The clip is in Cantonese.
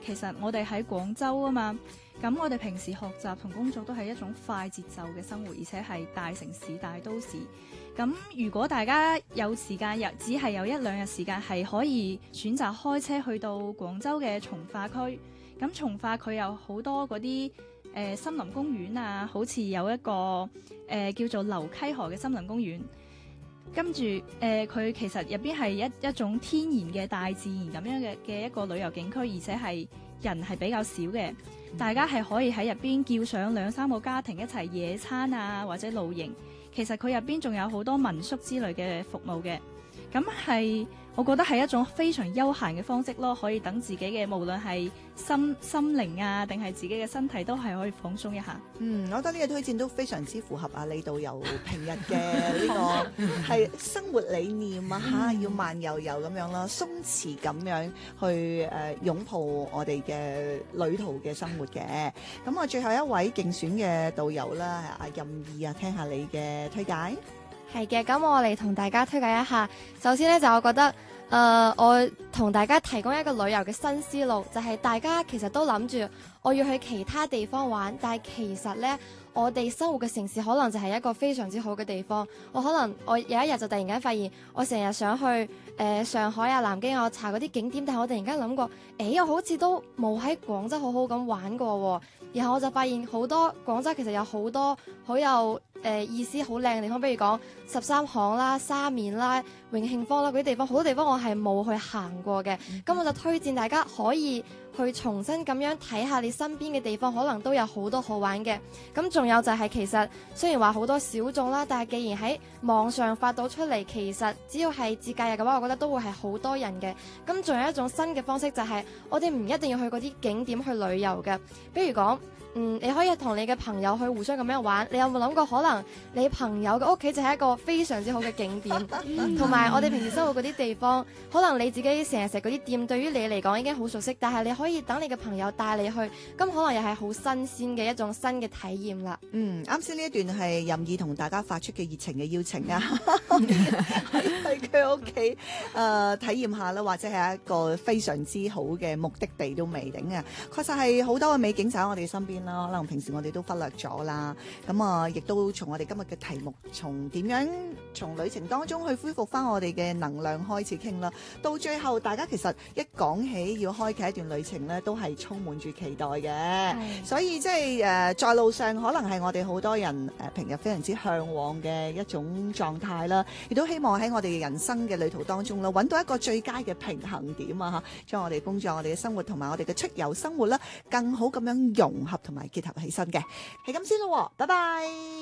其實我哋喺廣州啊嘛，咁我哋平時學習同工作都係一種快節奏嘅生活，而且係大城市大都市。咁如果大家有時間，只係有1-2日時間，係可以選擇開車去到廣州嘅從化區。咁從化佢有好多嗰啲森林公園啊，好似有一個叫做流溪河嘅森林公園。跟住佢其實入邊係一種天然嘅大自然咁樣嘅一個旅遊景區，而且係人係比較少嘅，大家係可以喺入邊叫上2-3個家庭一齊野餐啊，或者露營。其實佢入邊仲有好多民宿之類嘅服務嘅，咁係我覺得係一種非常休閒嘅方式咯，可以等自己嘅無論係心靈啊，定係自己嘅身體都係可以放鬆一下。 我覺得呢個推薦都非常之符合李導遊平日嘅呢個係生活理念啊要慢悠悠咁樣啦，鬆弛咁樣去擁抱我哋嘅旅途嘅生活嘅。咁我最後一位競選嘅導遊啦，阿任意啊，聽下你嘅推介。 係嘅，咁我嚟同大家推介一下。首先呢，就我覺得，我同大家提供一個旅遊嘅新思路，就係大家其實都諗住我要去其他地方玩，但係其實呢，我哋生活嘅城市可能就係一個非常之好嘅地方。我有一日就突然間發現，我成日想去上海啊、南京啊，我查嗰啲景點，但係我突然間諗過，我好似都冇喺廣州好好咁玩過喎。然後我就發現好多廣州其實有好多好有意思、好靚嘅地方，比如講13巷啦、沙面啦、永慶坊啦嗰啲地方，好多地方我係冇去行過嘅。咁我就推薦大家可以去重新咁樣睇下你身邊嘅地方，可能都有好多好玩嘅。咁仲有就係其實雖然話好多小眾啦，但係既然喺網上發到出嚟，其實只要係節假日嘅話，我覺得都會係好多人嘅。咁仲有一種新嘅方式就係我哋唔一定要去嗰啲景點去旅遊嘅，比如講你可以同你嘅朋友去互相咁樣玩。你有冇諗過可能你朋友嘅屋企就係一個非常之好嘅景點，同埋我哋平時生活嗰啲地方，可能你自己成日食嗰啲店對於你嚟講已經好熟悉，但係你可以等你嘅朋友帶你去，咁可能又係好新鮮嘅一種新嘅體驗啦。 啱先呢一段係任意同大家發出嘅熱情嘅邀請啊，喺佢屋企體驗下啦，或者係一個非常之好嘅目的地都未定啊。確實係好多嘅美景就喺我哋身邊啦，可能平時我哋都忽略咗啦。咁亦都從我哋今日嘅題目，從點樣從旅程當中去恢復翻我哋嘅能量開始傾啦。到最後，大家其實一講起要開啟一段旅程咧，都係充滿住期待嘅。所以即係在路上，可能係我哋好多人平日非常之向往嘅一種狀態啦。亦都希望喺我哋人生嘅旅途當中啦，揾到一個最佳嘅平衡點啊！嚇，將我哋工作、我哋嘅生活同埋我哋嘅出遊生活啦，更好咁樣融合同埋結合起身嘅。係咁先咯，拜拜。